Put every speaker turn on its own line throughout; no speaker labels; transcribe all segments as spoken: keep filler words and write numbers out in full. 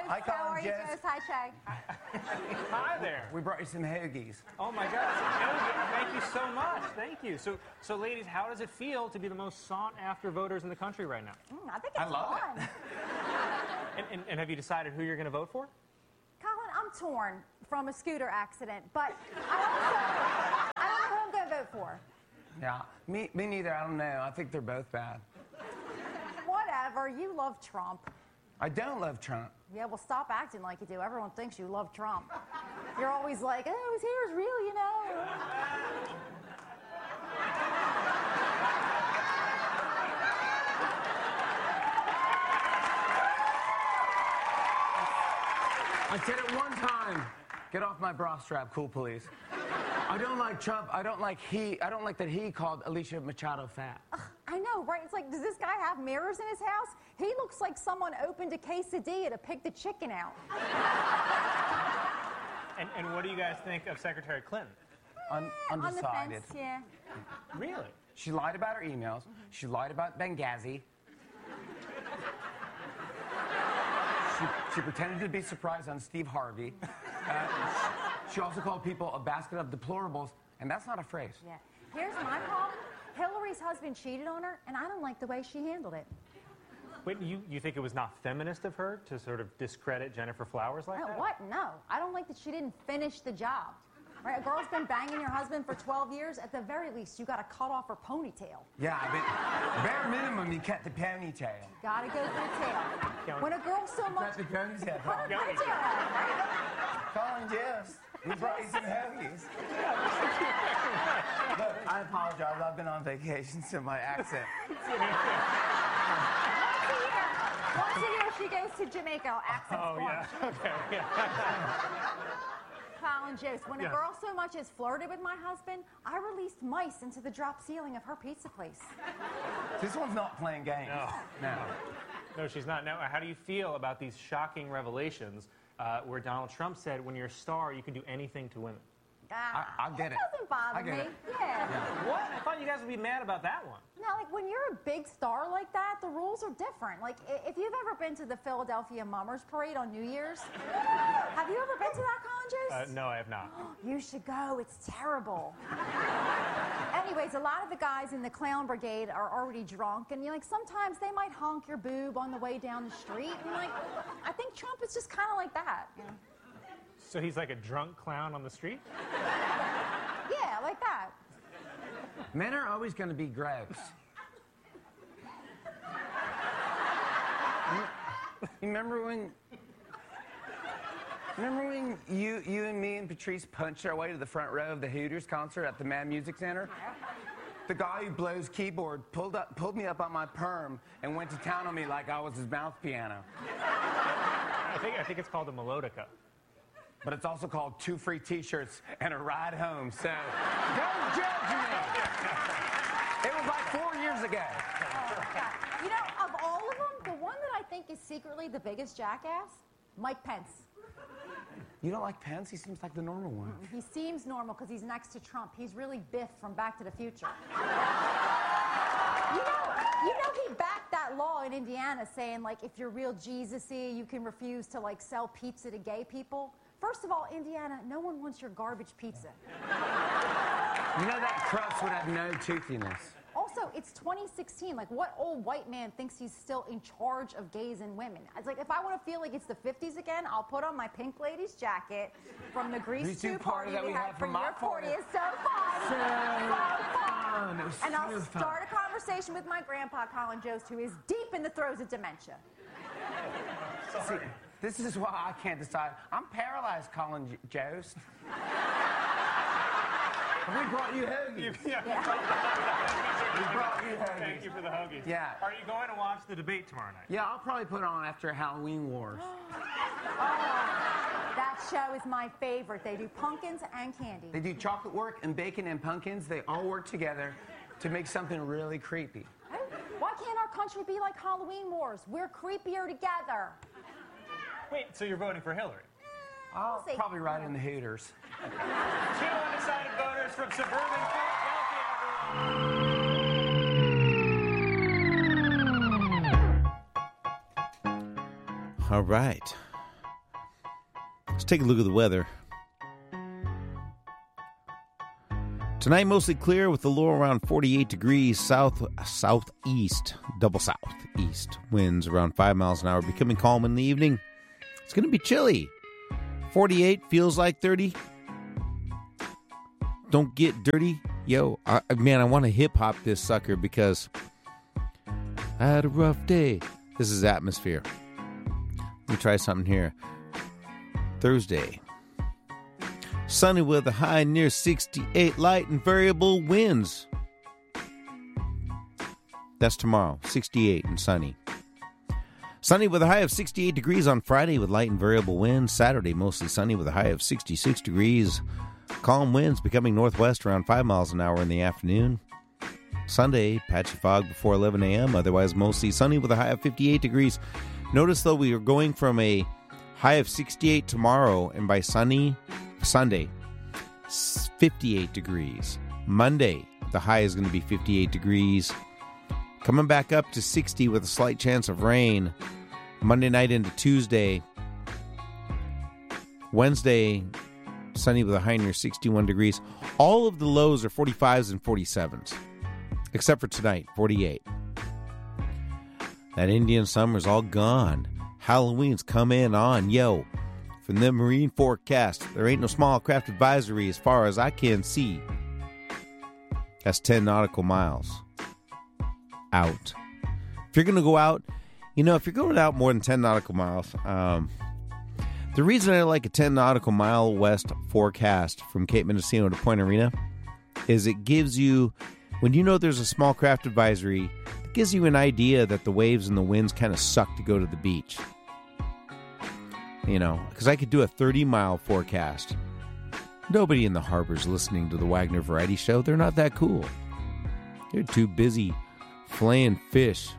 Hi, Colin.
How are you,
Jess.
Jess? Hi, Shay.
Hi there.
We brought you some hoagies.
Oh my God. Thank you so much. Thank you. So, so ladies, how does it feel to be the most sought-after voters in the country right now?
Mm, I think it's
I love
fun.
it.
And, and, and have you decided who you're going to vote for?
Colin, I'm torn from a scooter accident, but I also I don't know who I'm going to vote for.
Yeah, me, me neither. I don't know. I think they're both bad.
Whatever. You love Trump.
I don't love Trump.
Yeah, well, stop acting like you do. Everyone thinks you love Trump. You're always like, oh, his hair is real, you know.
I said it one time. Get off my bra strap, cool police. I don't like Trump. I don't like he. I don't like that he called Alicia Machado fat.
Ugh, I know, right? It's like, does this guy have mirrors in his house? He looks like someone opened a quesadilla to pick the chicken out.
And, and what do you guys think of Secretary Clinton?
Un-
Eh, on the
undecided.
fence, yeah.
Really?
She lied about her emails. She lied about Benghazi. She, she pretended to be surprised on Steve Harvey. Uh, she also called people a basket of deplorables, and that's not a phrase.
Yeah. Here's my problem. Hillary's husband cheated on her, and I don't like the way she handled it.
Wait, you, you think it was not feminist of her to sort of discredit Jennifer Flowers like
No,
that?
what? No. I don't like that she didn't finish the job. Right? A girl's been banging your husband for twelve years. At the very least, you got to cut off her ponytail.
Yeah, I mean, bare minimum, you cut the ponytail.
Got to go for the tail.
Yeah.
When a girl so much...
Cut the ponytail.
Cut her
Yeah.
ponytail out, right?
Colin Jess, we brought you some hoagies. Look, I apologize. I've been on vacation, so my accent.
Once a year, she goes to Jamaica. Accent
Oh, yeah. Okay, yeah.
Colin Jost, when a
Yes.
girl so much as flirted with my husband, I released mice into the drop ceiling of her pizza place.
This one's not playing games.
No.
No.
No, she's not. Now, how do you feel about these shocking revelations uh, where Donald Trump said, when you're a star, you can do anything to women?
Ah,
I- I get it.
doesn't bother
I get
me.
it.
Yeah.
What? I thought you guys would be mad about that one.
No, like when you're a big star like that, the rules are different. Like i- if you've ever been to the Philadelphia Mummers Parade on New Year's, have you ever been to that, Colin Jost?
Uh, no, I have not.
You should go. It's terrible. Anyways, a lot of the guys in the clown brigade are already drunk, and you like sometimes they might honk your boob on the way down the street. And like, I think Trump is just kind of like that. You know?
So he's like a drunk clown on the street?
Yeah, like that.
Men are always going to be gross. You remember when? Remember when you, you and me and Patrice punched our way to the front row of the Hooters concert at the Mad Music Center? The guy who blows keyboard pulled up, pulled me up on my perm and went to town on me like I was his mouth piano.
I think, I think it's called a melodica.
But it's also called two free T-shirts and a ride home. So don't judge me. It was like four years ago.
You know, of all of them, the one that I think is secretly the biggest jackass, Mike Pence.
You don't like Pence? He seems like the normal one.
He seems normal because he's next to Trump. He's really Biff from Back to the Future. You know, you know he backed that law in Indiana saying, like, if you're real Jesus-y, you can refuse to, like, sell pizza to gay people. First of all, Indiana, no one wants your garbage pizza.
You know that crust would have no toothiness.
Also, it's twenty sixteen. Like, what old white man thinks he's still in charge of gays and women? It's like, if I want to feel like it's the fifties again, I'll put on my pink ladies jacket from the Grease
Grease two
two
party
party
that
we
we
had
had
for
for my
your forty.
party.
It's so fun.
So fun. It was
And I'll
so fun.
start a conversation with my grandpa, Colin Jost, who is deep in the throes of dementia.
See, this is why I can't decide. I'm paralyzed, Colin J- Jost. We brought you hoagies.
Yeah.
We brought you hoagies.
Thank you for the hoagies.
Yeah.
Are you going to watch the debate tomorrow night?
Yeah, I'll probably put it on after Halloween Wars.
That show is my favorite. They do pumpkins and candy.
They do chocolate work and bacon and pumpkins. They all work together to make something really creepy.
Hey, why can't our country be like Halloween Wars? We're creepier together.
Wait, so you're voting for Hillary?
I'll
see.
probably ride in the Hooters.
Two undecided voters from suburban Philadelphia, everyone.
All right. Let's take a look at the weather. Tonight, mostly clear with the low around forty-eight degrees, south southeast, double southeast. Winds around five miles an hour, becoming calm in the evening. It's going to be chilly. forty-eight feels like thirty. Don't get dirty. Yo, I, man, I want to hip-hop this sucker because I had a rough day. This is Atmosphere. Let me try something here. Thursday. Sunny with a high near sixty-eight, light and variable winds. That's tomorrow, sixty-eight and sunny. Sunny with a high of sixty-eight degrees on Friday with light and variable winds. Saturday, mostly sunny with a high of sixty-six degrees. Calm winds becoming northwest around five miles an hour in the afternoon. Sunday, patchy fog before eleven a.m. Otherwise, mostly sunny with a high of fifty-eight degrees. Notice, though, we are going from a high of sixty-eight tomorrow, and by sunny, Sunday, fifty-eight degrees. Monday, the high is going to be fifty-eight degrees. Coming back up to sixty with a slight chance of rain. Monday night into Tuesday. Wednesday, sunny with a high near sixty-one degrees. All of the lows are forty-fives and forty-sevens. Except for tonight, forty-eight. That Indian summer's all gone. Halloween's coming on. Yo, from the marine forecast, there ain't no small craft advisory as far as I can see. That's ten nautical miles. Out. If you're going to go out, you know, if you're going out more than ten nautical miles, um, the reason I like a ten nautical mile west forecast from Cape Mendocino to Point Arena is it gives you, when you know there's a small craft advisory, it gives you an idea that the waves and the winds kind of suck to go to the beach. You know, because I could do a thirty mile forecast. Nobody in the harbor's listening to the Wagner Variety Show. They're not that cool. They're too busy flaying fish,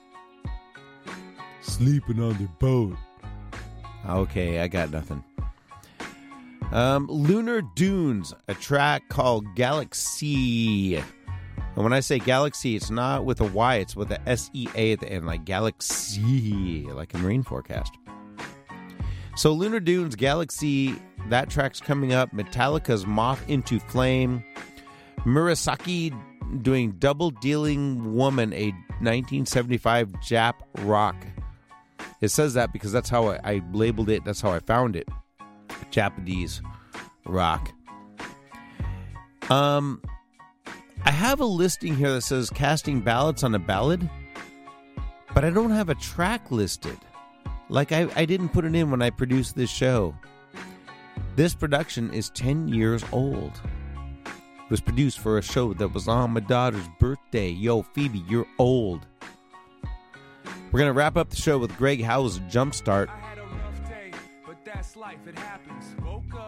sleeping on their boat. Okay, I got nothing. Um, Lunar Dunes, a track called Galaxy. And when I say Galaxy, it's not with a Y, it's with a S E A at the end, like Galaxy, like a marine forecast. So Lunar Dunes, Galaxy, that track's coming up. Metallica's Moth into Flame. Murasaki doing Double Dealing Woman, a nineteen seventy-five Jap rock. It says that because that's how I, I labeled it. That's how I found it. Japanese rock. Um, I have a listing here that says casting ballots on a ballad, but I don't have a track listed. Like, I, I didn't put it in when I produced this show. This production is ten years old. It was produced for a show that was on my daughter's birthday. Yo, Phoebe, you're old. We're going to wrap up the show with Greg Howell's Jumpstart.
I had a rough day, but that's life. It happens. Woke up.